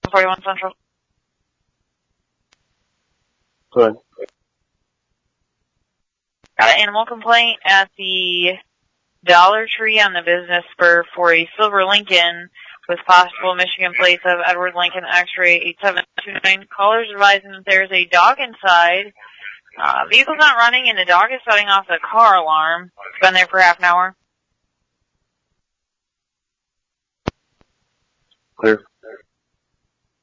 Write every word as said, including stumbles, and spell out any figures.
forty-one Central. Good. Got an animal complaint at the Dollar Tree on the business spur for a silver Lincoln with possible Michigan plates of Edward Lincoln X-ray eight seven two nine. Callers advising that there's a dog inside. Uh, vehicle's not running and the dog is setting off the car alarm. It's been there for half an hour. Clear.